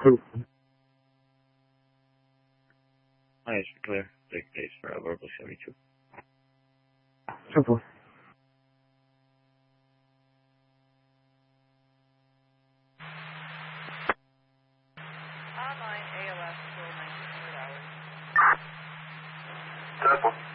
Who? Hi, it's clear. Take place for a verbal 72. Simple. Online ALS until 1900 hours. Simple.